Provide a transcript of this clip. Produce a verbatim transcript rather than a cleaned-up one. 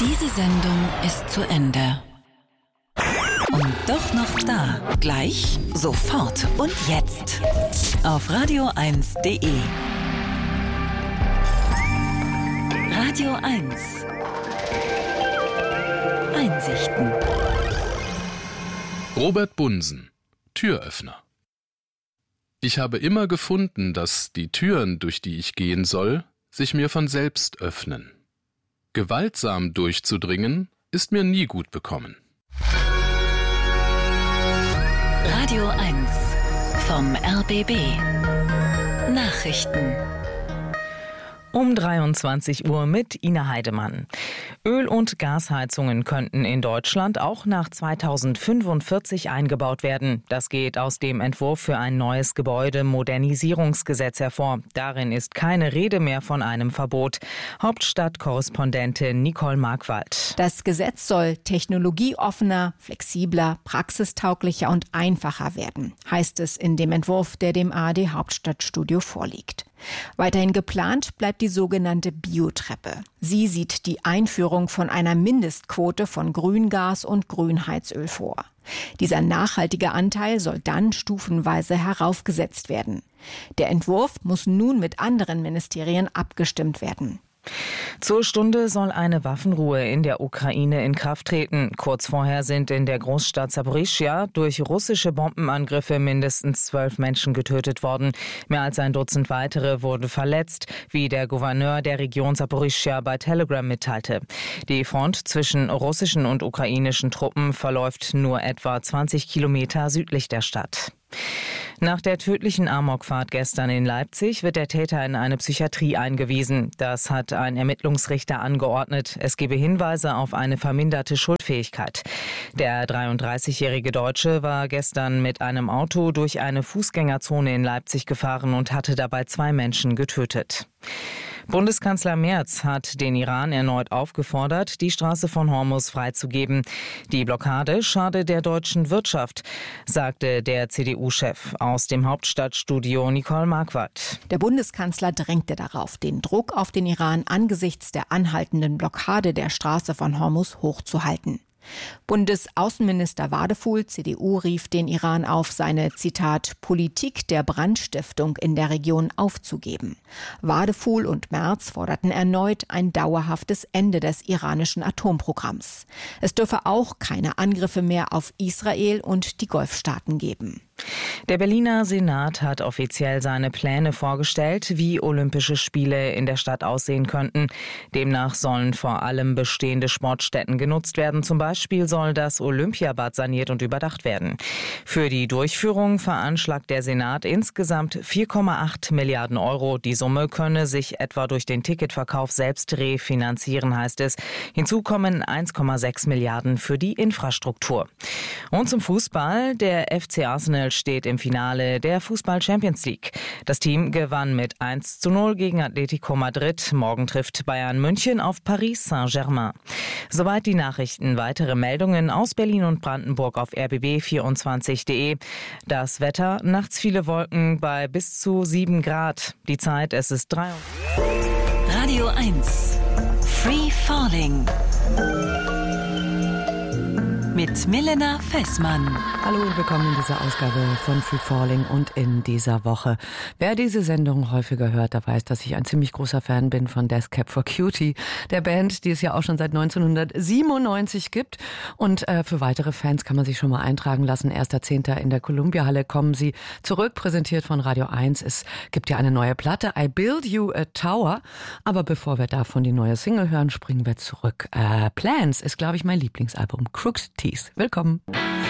Diese Sendung ist zu Ende. Und doch noch da. Gleich, sofort und jetzt. Auf radio eins punkt de. Radio eins. Einsichten. Robert Bunsen, Türöffner. Ich habe immer gefunden, dass die Türen, durch die ich gehen soll, sich mir von selbst öffnen. Gewaltsam durchzudringen, ist mir nie gut bekommen. Radio eins vom R B B. Nachrichten. Um dreiundzwanzig Uhr mit Ina Heidemann. Öl- und Gasheizungen könnten in Deutschland auch nach zweitausendfünfundvierzig eingebaut werden. Das geht aus dem Entwurf für ein neues Gebäudemodernisierungsgesetz hervor. Darin ist keine Rede mehr von einem Verbot. Hauptstadtkorrespondentin Nicole Markwald. Das Gesetz soll technologieoffener, flexibler, praxistauglicher und einfacher werden, heißt es in dem Entwurf, der dem A R D Hauptstadtstudio vorliegt. Weiterhin geplant bleibt die sogenannte Biotreppe. Sie sieht die Einführung von einer Mindestquote von Grüngas und Grünheizöl vor. Dieser nachhaltige Anteil soll dann stufenweise heraufgesetzt werden. Der Entwurf muss nun mit anderen Ministerien abgestimmt werden. Zur Stunde soll eine Waffenruhe in der Ukraine in Kraft treten. Kurz vorher sind in der Großstadt Saporischschja durch russische Bombenangriffe mindestens zwölf Menschen getötet worden. Mehr als ein Dutzend weitere wurden verletzt, wie der Gouverneur der Region Saporischschja bei Telegram mitteilte. Die Front zwischen russischen und ukrainischen Truppen verläuft nur etwa zwanzig Kilometer südlich der Stadt. Nach der tödlichen Amokfahrt gestern in Leipzig wird der Täter in eine Psychiatrie eingewiesen. Das hat ein Ermittlungsrichter angeordnet. Es gebe Hinweise auf eine verminderte Schuldfähigkeit. Der dreiunddreißigjährige Deutsche war gestern mit einem Auto durch eine Fußgängerzone in Leipzig gefahren und hatte dabei zwei Menschen getötet. Bundeskanzler Merz hat den Iran erneut aufgefordert, die Straße von Hormuz freizugeben. Die Blockade schade der deutschen Wirtschaft, sagte der C D U-Chef. Aus dem Hauptstadtstudio Nicole Markwald. Der Bundeskanzler drängte darauf, den Druck auf den Iran angesichts der anhaltenden Blockade der Straße von Hormuz hochzuhalten. Bundesaußenminister Wadefuhl, C D U, rief den Iran auf, seine, Zitat, Politik der Brandstiftung in der Region aufzugeben. Wadefuhl und Merz forderten erneut ein dauerhaftes Ende des iranischen Atomprogramms. Es dürfe auch keine Angriffe mehr auf Israel und die Golfstaaten geben. Der Berliner Senat hat offiziell seine Pläne vorgestellt, wie Olympische Spiele in der Stadt aussehen könnten. Demnach sollen vor allem bestehende Sportstätten genutzt werden. Zum Beispiel soll das Olympiabad saniert und überdacht werden. Für die Durchführung veranschlagt der Senat insgesamt vier Komma acht Milliarden Euro. Die Summe könne sich etwa durch den Ticketverkauf selbst refinanzieren, heißt es. Hinzu kommen eins Komma sechs Milliarden für die Infrastruktur. Und zum Fußball. Der F C Arsenal steht im Finale der Fußball-Champions League. Das Team gewann mit eins zu null gegen Atletico Madrid. Morgen trifft Bayern München auf Paris Saint-Germain. Soweit die Nachrichten. Weitere Meldungen aus Berlin und Brandenburg auf r b b vierundzwanzig punkt de. Das Wetter, nachts viele Wolken bei bis zu sieben Grad. Die Zeit, es ist drei. Radio eins. Free Falling. Mit Milena Fessmann. Hallo und willkommen in dieser Ausgabe von Free Falling und in dieser Woche. Wer diese Sendung häufiger hört, der weiß, dass ich ein ziemlich großer Fan bin von Death Cab for Cutie, der Band, die es ja auch schon seit neunzehnhundertsiebenundneunzig gibt. Und äh, für weitere Fans kann man sich schon mal eintragen lassen. erster Zehnter in der Columbia-Halle kommen sie zurück, präsentiert von Radio eins. Es gibt ja eine neue Platte, I Build You a Tower. Aber bevor wir davon die neue Single hören, springen wir zurück. Äh, Plans ist, glaube ich, mein Lieblingsalbum. Crooked Teeth. Willkommen.